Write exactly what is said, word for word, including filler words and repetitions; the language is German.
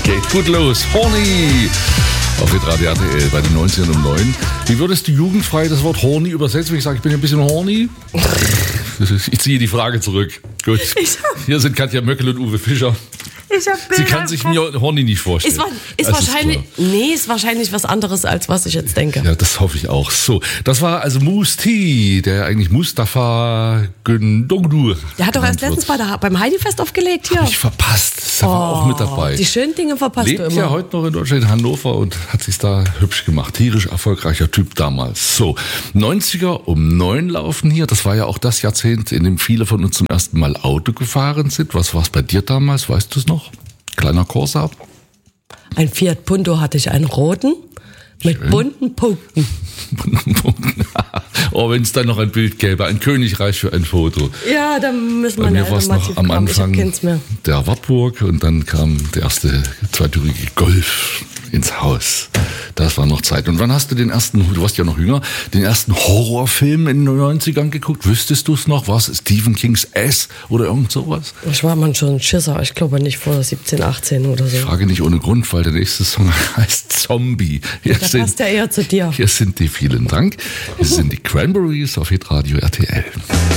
Geht gut los. Horny. Auf Radio R T L bei den neunzehn um neun. Wie würdest du jugendfrei das Wort horny übersetzen? Wenn ich sage, ich bin ein bisschen horny? Ich ziehe die Frage zurück. Gut. Hier sind Katja Möckel und Uwe Fischer. Ich hab Sie kann sich mir horny nicht vorstellen. Ist, war, ist wahrscheinlich, ist nee, ist wahrscheinlich was anderes, als was ich jetzt denke. Ja, das hoffe ich auch. So, das war also Mousse-T, der eigentlich Mustafa Gündoglu. Der hat doch erst letztens bei der, beim Heidi-Fest aufgelegt hier. Hab ich verpasst. Das war Oh, auch mit dabei. Die schönen Dinge verpasst Lebt du immer. ja heute noch in Deutschland, in Hannover, und hat sich da hübsch gemacht. Tierisch erfolgreicher Typ damals. So, neunziger um neun laufen hier. Das war ja auch das Jahrzehnt, in dem viele von uns zum ersten Mal Auto gefahren sind. Was war es bei dir damals? Weißt du es noch? Kleiner Corsa. Ein Fiat Punto hatte ich, einen roten mit Schön. bunten Punkten. Oh, wenn es dann noch ein Bild gäbe, ein Königreich für ein Foto. Ja, dann müssen wir Bei mir eine war es noch am Anfang mehr. der Wartburg und dann kam der erste zweitürige Golf ins Haus. Das war noch Zeit. Und wann hast du den ersten, du warst ja noch jünger, den ersten Horrorfilm in den neunzigern geguckt? Wüsstest du es noch? War es Stephen Kings S oder irgend sowas? Ich war man schon ein Schisser, ich glaube nicht vor siebzehn, achtzehn oder so. Ich frage nicht ohne Grund, weil der nächste Song heißt Zombie. Hier Der sind, passt ja eher zu dir. Hier sind die, vielen Dank. Hier sind die Cranberries auf Hitradio R T L.